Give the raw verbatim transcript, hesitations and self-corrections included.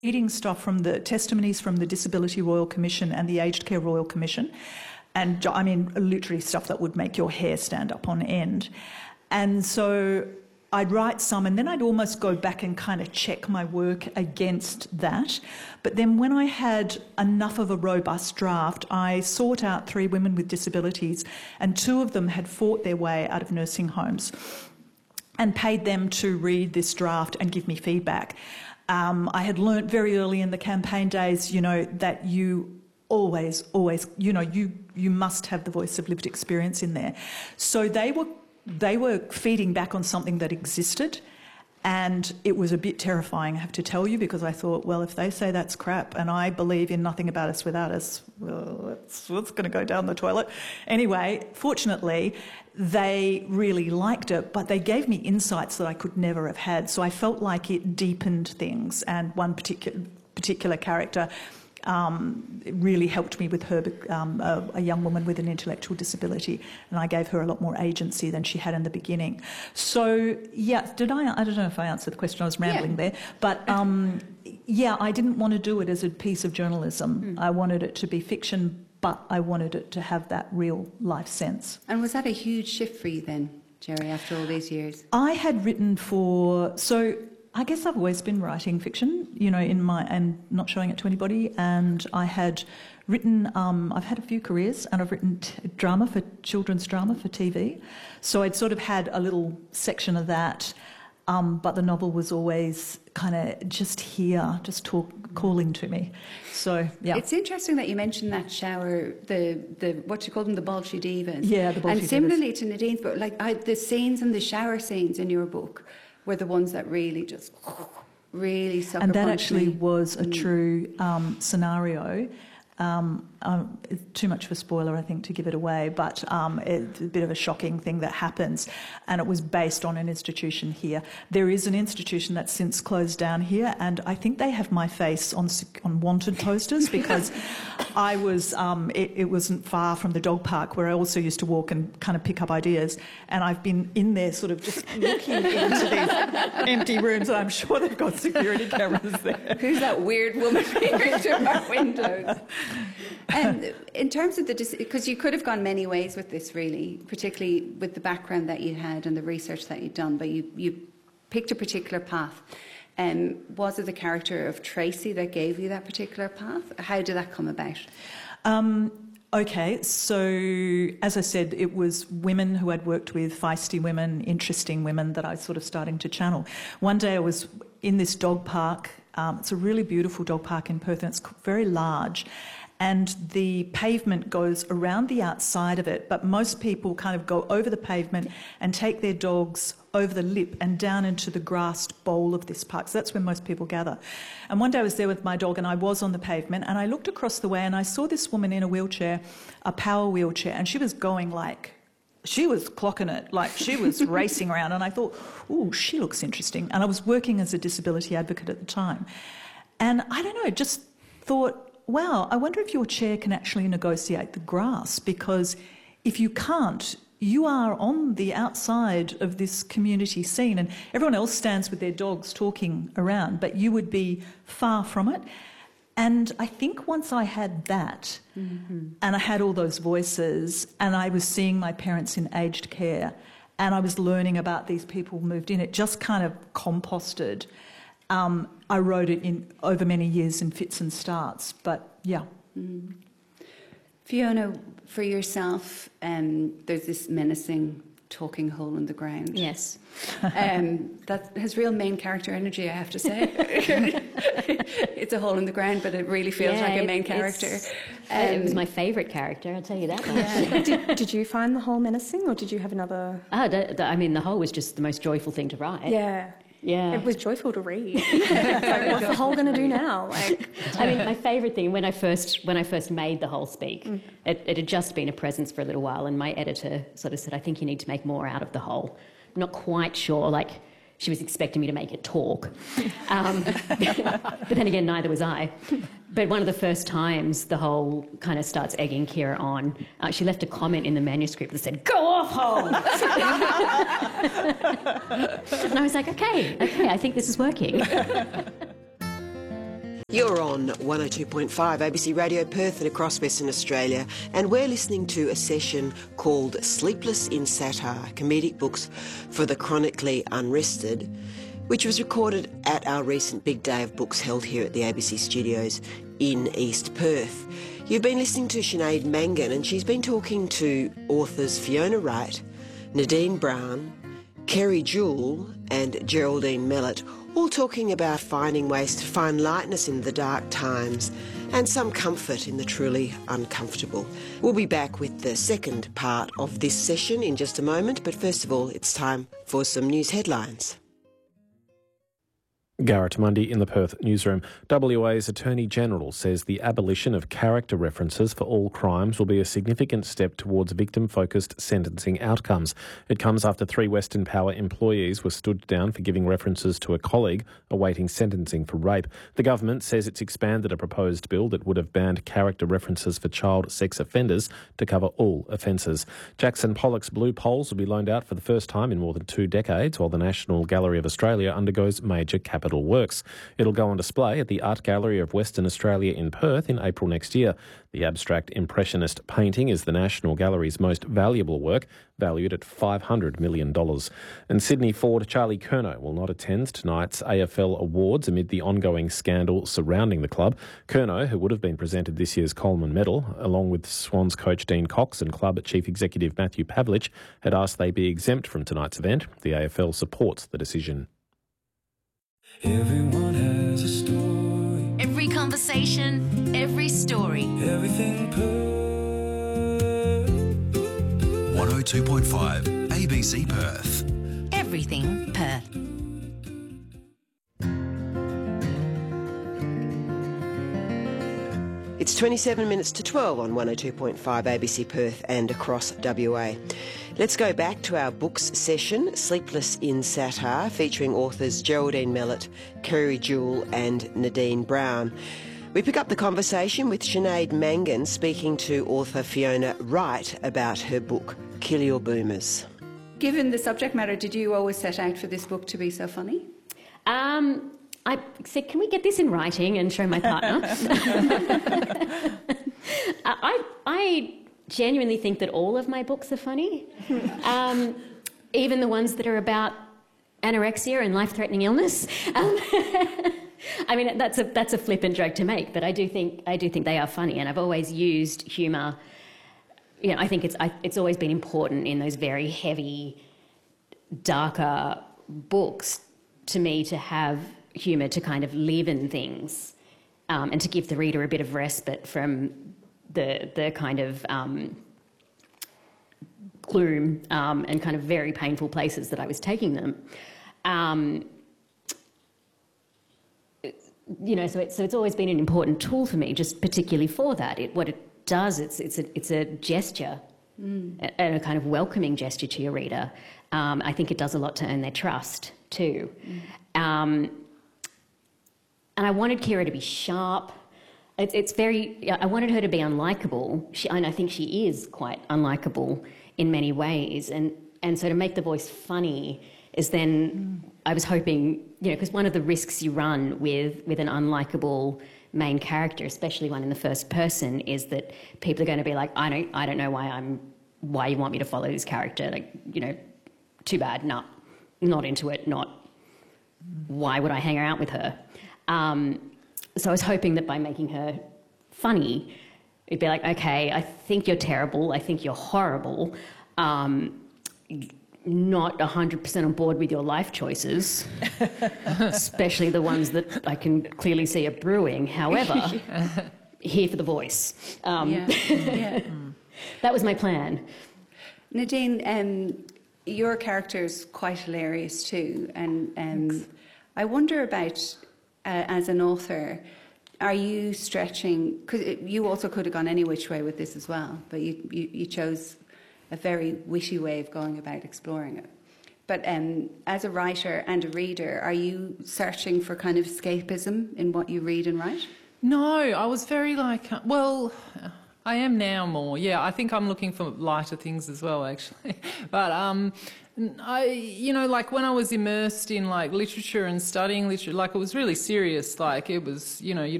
reading stuff from the testimonies from the Disability Royal Commission and the Aged Care Royal Commission. And I mean, literally stuff that would make your hair stand up on end. And so I'd write some, and then I'd almost go back and kind of check my work against that. But then when I had enough of a robust draft, I sought out three women with disabilities, and two of them had fought their way out of nursing homes, and paid them to read this draft and give me feedback. Um, I had learnt very early in the campaign days, you know, that you always, always, you know, you, you must have the voice of lived experience in there. So they were They were feeding back on something that existed, and it was a bit terrifying, I have to tell you, because I thought, well, if they say that's crap and I believe in nothing about us without us, well, that's, that's going to go down the toilet. Anyway, fortunately, they really liked it, but they gave me insights that I could never have had. So I felt like it deepened things, and one particular particular character Um, it really helped me with her, um, a, a young woman with an intellectual disability, and I gave her a lot more agency than she had in the beginning. So, yeah, did I, I don't know if I answered the question, I was rambling yeah. there, but um, yeah, I didn't want to do it as a piece of journalism. Mm. I wanted it to be fiction, but I wanted it to have that real life sense. And was that a huge shift for you then, Jerry, after all these years? I had written for, so I guess I've always been writing fiction, you know, in my, and not showing it to anybody. And I had written, um, I've had a few careers, and I've written t- drama for children's drama for T V. So I'd sort of had a little section of that, um, but the novel was always kind of just here, just talk, calling to me. So yeah, it's interesting that you mentioned that shower, the the what you call them, the Bolshoi Divas. Yeah, the Bolshoi Divas. And similarly to Nadine's book, like I, the scenes and the shower scenes in your book were the ones that really just really sucker and that punched actually me. was a Mm. true um, scenario. Um, um, it's too much of a spoiler, I think, to give it away, but um, it's a bit of a shocking thing that happens, and it was based on an institution here. There is an institution that's since closed down here, and I think they have my face on on wanted posters because I was. Um, it, it wasn't far from the dog park where I also used to walk and kind of pick up ideas, and I've been in there, sort of just looking into these empty rooms, and I'm sure they've got security cameras there. Who's that weird woman peering through our windows? And in terms of the, because you could have gone many ways with this, really, particularly with the background that you had and the research that you'd done, but you, you picked a particular path. Um, was it the character of Tracy that gave you that particular path? How did that come about? Um, okay, so as I said, it was women who I'd worked with, feisty women, interesting women that I was sort of starting to channel. One day I was in this dog park. Um, it's a really beautiful dog park in Perth, and it's very large. And the pavement goes around the outside of it, but most people kind of go over the pavement and take their dogs over the lip and down into the grassed bowl of this park. So that's where most people gather. And one day I was there with my dog, and I was on the pavement, and I looked across the way, and I saw this woman in a wheelchair, a power wheelchair, and she was going like, she was clocking it, like she was racing around. And I thought, ooh, she looks interesting. And I was working as a disability advocate at the time. And I don't know, just thought, wow, I wonder if your chair can actually negotiate the grass, because if you can't, you are on the outside of this community scene, and everyone else stands with their dogs talking around, but you would be far from it. And I think once I had that, mm-hmm. and I had all those voices, and I was seeing my parents in aged care, and I was learning about these people who moved in, it just kind of composted. Um, I wrote it in over many years in fits and starts, but yeah. Mm. Fiona, for yourself, um, there's this menacing talking hole in the ground. Yes. Um, that has real main character energy, I have to say. It's a hole in the ground, but it really feels yeah, like a main character. Um, it was my favourite character, I'll tell you that much. Yeah. did, did you find the hole menacing, or did you have another... Oh, the, the, I mean, the hole was just the most joyful thing to write. Yeah. Yeah. It was joyful to read. Like, what's the whole going to do now? Like, I mean, my favourite thing, when I first when I first made the whole speak, mm. it, it had just been a presence for a little while, and my editor sort of said, I think you need to make more out of the whole. I'm not quite sure, like, she was expecting me to make it talk. Um, but then again, neither was I. But one of the first times the whole kind of starts egging Kira on, uh, she left a comment in the manuscript that said, "Go off, Hole!" And I was like, okay, okay, I think this is working. You're on one oh two point five A B C Radio Perth and across Western Australia, and we're listening to a session called Sleepless in Satire, Comedic Books for the Chronically Unrested, which was recorded at our recent Big Day of Books held here at the A B C studios in East Perth. You've been listening to Sinead Mangan, and she's been talking to authors Fiona Wright, Nadine Brown, Kerry Jewell and Geraldine Mellett, all talking about finding ways to find lightness in the dark times and some comfort in the truly uncomfortable. We'll be back with the second part of this session in just a moment, but first of all, it's time for some news headlines. Garrett Mundy in the Perth newsroom. W A's Attorney-General says the abolition of character references for all crimes will be a significant step towards victim-focused sentencing outcomes. It comes after three Western Power employees were stood down for giving references to a colleague awaiting sentencing for rape. The government says it's expanded a proposed bill that would have banned character references for child sex offenders to cover all offences. Jackson Pollock's Blue Poles will be loaned out for the first time in more than two decades, while the National Gallery of Australia undergoes major capital works. It'll go on display at the Art Gallery of Western Australia in Perth in April next year. The abstract impressionist painting is the National Gallery's most valuable work, valued at five hundred million dollars. And Sydney forward Charlie Curnow will not attend tonight's A F L Awards amid the ongoing scandal surrounding the club. Curnow, who would have been presented this year's Coleman Medal, along with Swans coach Dean Cox and club chief executive Matthew Pavlich, had asked they be exempt from tonight's event. The A F L supports the decision. Everyone has a story. Every conversation, every story. Everything Perth. one oh two point five A B C Perth. Everything Perth. It's twenty-seven minutes to twelve on one oh two point five A B C Perth and across W A. Let's go back to our books session, Sleepless in Satire, featuring authors Geraldine Mellett, Kerry Jewell and Nadine Brown. We pick up the conversation with Sinead Mangan speaking to author Fiona Wright about her book, Kill Your Boomers. Given the subject matter, did you always set out for this book to be so funny? Um, I said, can we get this in writing and show my partner? I, I genuinely think that all of my books are funny, um, even the ones that are about anorexia and life-threatening illness. Um, I mean, that's a that's a flippant joke to make, but I do think I do think they are funny, and I've always used humour. You know, I think it's I, it's always been important in those very heavy, darker books to me to have humour to kind of live in things, um, and to give the reader a bit of respite from the the kind of um, gloom um, and kind of very painful places that I was taking them. Um, you know, so it's so it's always been an important tool for me, just particularly for that. It what it does, it's it's a it's a gesture, mm. and a kind of welcoming gesture to your reader. Um, I think it does a lot to earn their trust too. Mm. Um, and I wanted Kira to be sharp. It's, it's very. I wanted her to be unlikable, she, and I think she is quite unlikable in many ways. And and so to make the voice funny is then. Mm. I was hoping, you know, because one of the risks you run with with an unlikable main character, especially one in the first person, is that people are going to be like, I don't, I don't know why I'm, why you want me to follow this character. Like, you know, too bad. No, not into it. Not. Why would I hang out with her? Um, so I was hoping that by making her funny, it'd be like, okay, I think you're terrible. I think you're horrible. Um, not one hundred percent on board with your life choices, especially the ones that I can clearly see are brewing. However, here for the voice. Um, yeah. yeah. That was my plan. Nadine, um, your character's quite hilarious too. And um, I wonder about, uh, as an author, are you stretching, because you also could have gone any which way with this as well, but you, you, you chose a very witty way of going about exploring it. But um, as a writer and a reader, are you searching for kind of escapism in what you read and write? No, I was very like, uh, well, I am now more. Yeah, I think I'm looking for lighter things as well, actually. But um, I, you know, like when I was immersed in like literature and studying literature, like it was really serious. Like it was, you know, you